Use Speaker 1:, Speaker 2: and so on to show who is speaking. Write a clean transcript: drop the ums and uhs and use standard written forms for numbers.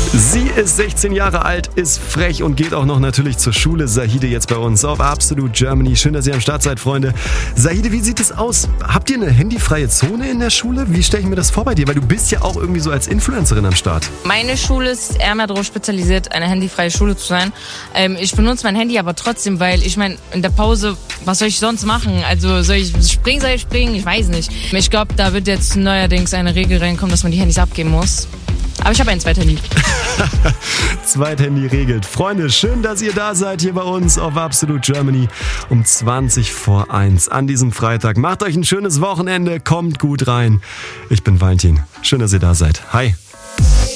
Speaker 1: Sie ist 16 Jahre alt, ist frech und geht auch noch natürlich zur Schule. Zahide jetzt bei uns auf Absolute Germany. Schön, dass ihr am Start seid, Freunde. Zahide, wie sieht es aus? Habt ihr eine handyfreie Zone in der Schule? Wie stelle ich mir das vor bei dir? Weil du bist ja auch irgendwie so als Influencerin am Start.
Speaker 2: Meine Schule ist eher mehr darauf spezialisiert, eine handyfreie Schule zu sein. Ich benutze mein Handy aber trotzdem, weil ich meine, in der Pause, was soll ich sonst machen? Also soll ich springen? Ich weiß nicht. Ich glaube, da wird jetzt neuerdings eine Regel reinkommen, dass man die Handys abgeben muss. Aber ich habe ein Zweithandy.
Speaker 1: Zweithandy regelt. Freunde, schön, dass ihr da seid hier bei uns auf Absolute Germany um 1:20 an diesem Freitag. Macht euch ein schönes Wochenende, kommt gut rein. Ich bin Valentin. Schön, dass ihr da seid. Hi.